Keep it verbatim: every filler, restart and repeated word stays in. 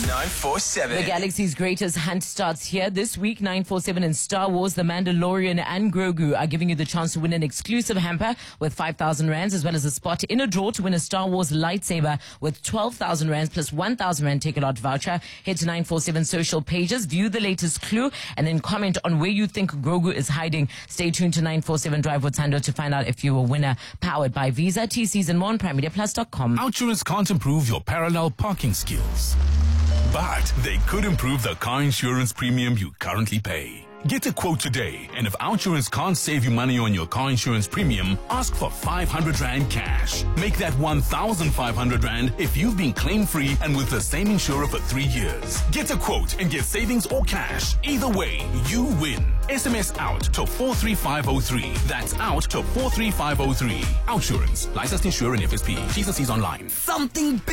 nine four seven. The galaxy's greatest hunt starts here this week. nine four seven and Star Wars, The Mandalorian and Grogu are giving you the chance to win an exclusive hamper with five thousand rands, as well as a spot in a draw to win a Star Wars lightsaber with twelve thousand rands plus one thousand rand take-a-lot voucher. Head to nine four seven social pages, view the latest clue, and then comment on where you think Grogu is hiding. Stay tuned to nine four seven Drive with Tando to find out if you're a winner. Powered by Visa, T Cs and more on prime media plus dot com. Outsurance can't improve your parallel parking skills, but they could improve the car insurance premium you currently pay. Get a quote today, and if Outsurance can't save you money on your car insurance premium, ask for five hundred rand cash. Make that one thousand five hundred rand if you've been claim-free and with the same insurer for three years. Get a quote and get savings or cash. Either way, you win. S M S out to four three five zero three. That's out to four three five zero three. Outsurance. Licensed insurer in F S P. T's and C's online. Something big.